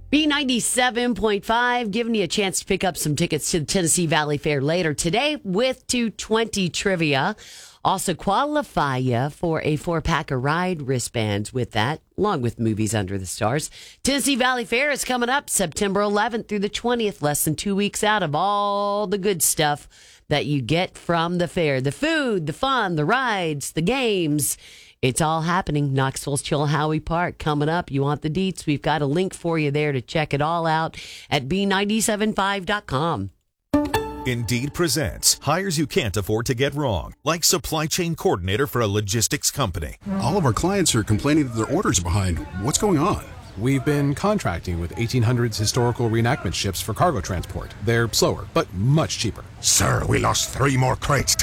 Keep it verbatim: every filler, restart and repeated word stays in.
B ninety-seven point five, giving you a chance to pick up some tickets to the Tennessee Valley Fair later today with two twenty trivia. Also qualify you for a four-pack of ride wristbands with that, along with Movies Under the Stars. Tennessee Valley Fair is coming up September eleventh through the twentieth, less than two weeks out of all the good stuff that you get from the fair. The food, the fun, the rides, the games. It's all happening. Knoxville's Chilhowee Park coming up. You want the deets? We've got a link for you there to check it all out at B nine seven five dot com. Indeed presents hires you can't afford to get wrong, like supply chain coordinator for a logistics company. All of our clients are complaining that their orders are behind. What's going on? We've been contracting with eighteen hundreds historical reenactment ships for cargo transport. They're slower, but much cheaper. Sir, we lost three more crates